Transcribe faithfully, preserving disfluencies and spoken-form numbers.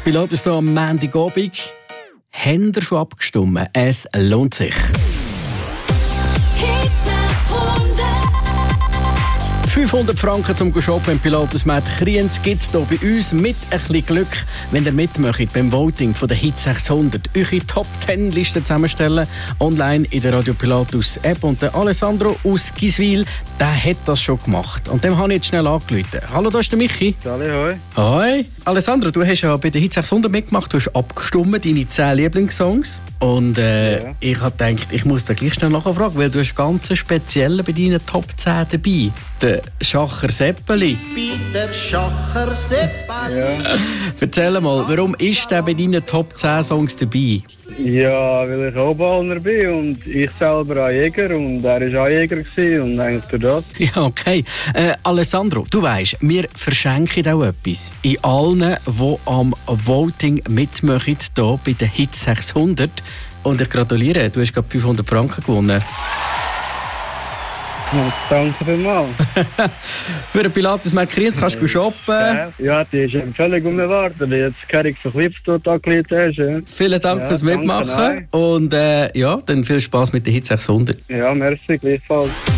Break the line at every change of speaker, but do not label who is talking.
Pilatus hier am Montagabend. Habt ihr schon abgestimmt? Es lohnt sich. fünfhundert Franken zum Shoppen im Pilatus-Markt Kriens gibt es hier bei uns mit ein bisschen Glück, wenn ihr mitmacht beim Voting von der Hit sechshundert. Eure Top zehn Liste zusammenstellen, online in der Radio Pilatus App. Und der Alessandro aus Giswil, der hat das schon gemacht. Und dem habe ich jetzt schnell angerufen. Hallo, da ist der Michi.
Hallo, hoi.
Hoi. Alessandro, du hast ja bei der Hit sechshundert mitgemacht, du hast abgestimmt, deine zehn Lieblingssongs. Und äh, ja. ich habe gedacht, ich muss da gleich schnell nachfragen, weil du hast ganz speziell bei deinen Top zehn dabei. Der Schacher Seppeli.
Bei der Schacher Seppeli.
Ja.
Erzähl mal, warum ist der bei deinen Top zehn Songs dabei?
Ja, weil ich auch Ballner bin und ich selber auch Jäger und er war auch Jäger gewesen und eigentlich durch das.
Ja, okay. Äh, Alessandro, du weisst, wir verschenken auch etwas. In allen, die am Voting mitmachen, hier bei der Hit sechshundert. Und ich gratuliere, du hast gerade fünfhundert Franken gewonnen.
Ja, danke vielmals.
Für den Pilatus-Markt Kriens kannst du shoppen.
Ja, die ist völlig unerwartet. Jetzt Kerik verknüpft dort angelegt hast. Ja.
Vielen Dank
Ja,
fürs
danke
Mitmachen.
euch.
Und äh, ja, dann viel Spaß mit der Hit sechshundert.
Ja, merci, gleichfalls.